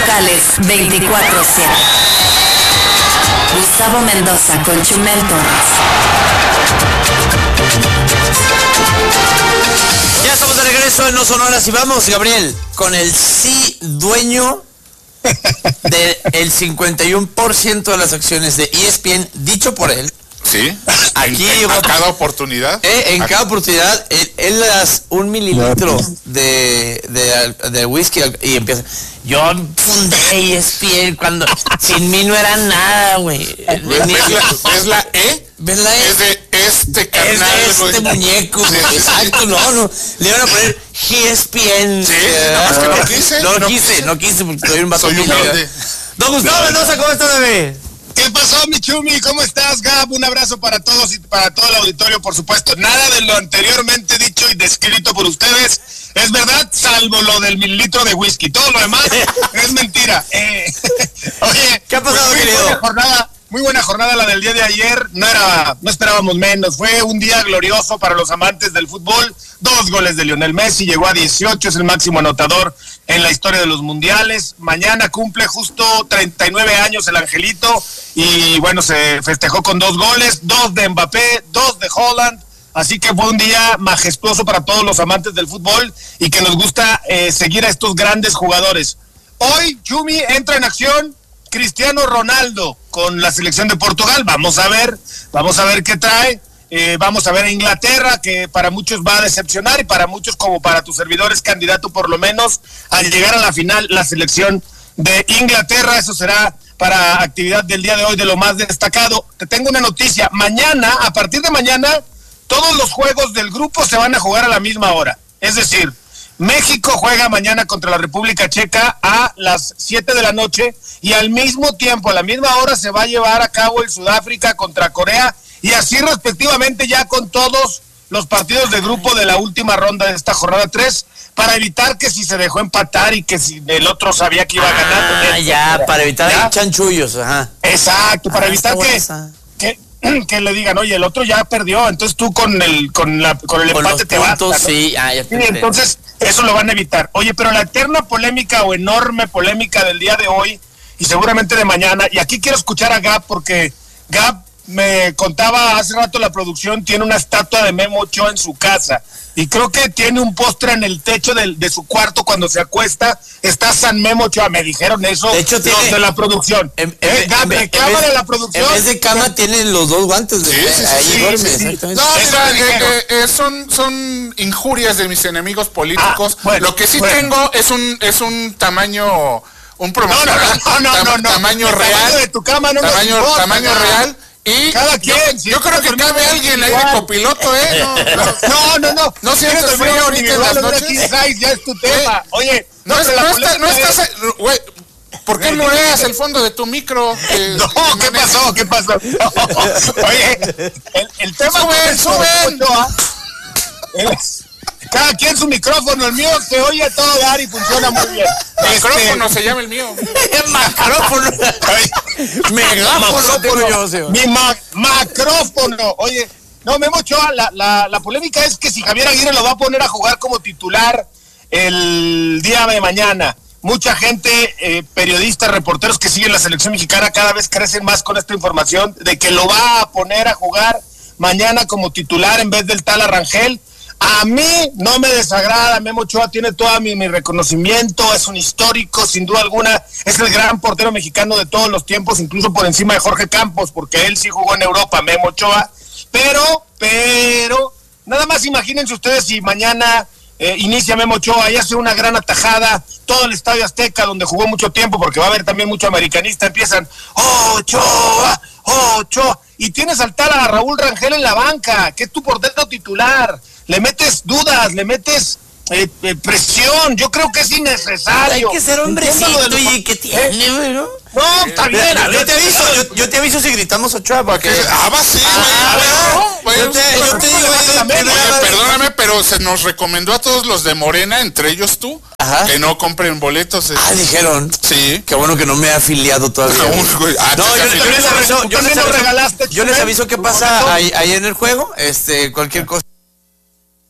locales 24/7. Gustavo Mendoza con Chumel Torres. Ya estamos de regreso en No Sonoras y vamos, Gabriel, con el dueño del 51% de las acciones de ESPN, dicho por él. Sí, Aquí en cada oportunidad. En cada oportunidad, él le das 1 mililitro de whisky y empieza. Yo fundé ESPN cuando sin mí no era nada, güey. ¿Es la E? ¿Ves la E? Es de este carnal. Es de este muñeco. Exacto, no. Le iban a poner ESPN. Sí, no, es que no quise. No quise porque soy un vato. Soy humilde. Don Gustavo Mendoza, ¿cómo estás, bebé? ¿Qué pasó, mi Chumi? ¿Cómo estás, Gab? Un abrazo para todos y para todo el auditorio, por supuesto. Nada de lo anteriormente dicho y descrito por ustedes es verdad, salvo lo del mililitro de whisky. Todo lo demás es mentira. Oye, ¿qué ha pasado, querido? Muy buena jornada la del día de ayer. No esperábamos menos. Fue un día glorioso para los amantes del fútbol. 2 goles de Lionel Messi, llegó a 18, es el máximo anotador en la historia de los mundiales. Mañana cumple justo 39 años el Angelito y bueno, se festejó con 2 goles, 2 de Mbappé, 2 de Haaland. Así que fue un día majestuoso para todos los amantes del fútbol y que nos gusta seguir a estos grandes jugadores. Hoy, Chumi, entra en acción Cristiano Ronaldo con la selección de Portugal. Vamos a ver qué trae. Vamos a ver a Inglaterra, que para muchos va a decepcionar y para muchos, como para tus servidores, candidato por lo menos a llegar a la final, la selección de Inglaterra. Eso será para actividad del día de hoy de lo más destacado. Te tengo una noticia. Mañana, a partir de mañana, todos los juegos del grupo se van a jugar a la misma hora. Es decir, México juega mañana contra la República Checa a las 7 de la noche y al mismo tiempo, a la misma hora, se va a llevar a cabo el Sudáfrica contra Corea y así respectivamente ya con todos los partidos de grupo de la última ronda de esta jornada 3 para evitar que si se dejó empatar y que si el otro sabía que iba a ganar. Para evitar chanchullos, ajá. Exacto, para evitar que le digan, oye, el otro ya perdió, entonces tú con el empate te vas, ¿no? Sí, entonces eso lo van a evitar. Oye, pero la eterna polémica o enorme polémica del día de hoy y seguramente de mañana, y aquí quiero escuchar a Gab porque Gab me contaba hace rato, la producción tiene una estatua de Memo Ochoa en su casa y creo que tiene un postre en el techo de su cuarto cuando se acuesta, está San Memo Ochoa, me dijeron eso. De hecho tiene de la producción. Gab, reclama de la producción. En vez de cama tienen los 2 guantes de ahí duerme. No, son injurias de mis enemigos políticos. Lo que sí tengo es un tamaño, un promocional, tamaño real, de tu cama tamaño real. Y cada quien, yo creo que cabe alguien ahí de copiloto, No. No sientes frío ahorita en las noches. Ya es tu tema. Oye, no estás, güey. ¿Por qué mureas el fondo de tu micro? ¿Qué pasó? Oye, el tema suben. Cada quien su micrófono, el mío se oye a todo dar y funciona muy bien. Micrófono se llama el mío. Macrófono. Megáfono. Mi macrófono. Oye, no, Memo Ochoa, la polémica es que si Javier Aguirre lo va a poner a jugar como titular el día de mañana. Mucha gente, periodistas, reporteros que siguen la selección mexicana cada vez crecen más con esta información de que lo va a poner a jugar mañana como titular en vez del tal Arrangel. A mí no me desagrada, Memo Ochoa tiene todo mi reconocimiento, es un histórico, sin duda alguna, es el gran portero mexicano de todos los tiempos, incluso por encima de Jorge Campos, porque él sí jugó en Europa, Memo Ochoa, pero, nada más imagínense ustedes si mañana inicia Memo Ochoa y hace una gran atajada, todo el Estadio Azteca, donde jugó mucho tiempo, porque va a haber también mucho americanista, empiezan, Ochoa, y tienes al tal a Raúl Rangel en la banca, que es tu portero titular, le metes dudas, le metes presión, yo creo que es innecesario. Hay que ser hombrecito y que tiene, ¿no? No, está bien. Yo te aviso si gritamos Ochoa porque... Yo te digo, perdóname, pero se nos recomendó a todos los de Morena, entre ellos tú, que no compren boletos. Dijeron. Sí. Qué bueno que no me he afiliado todavía. Yo les aviso qué pasa ahí en el juego, cualquier cosa.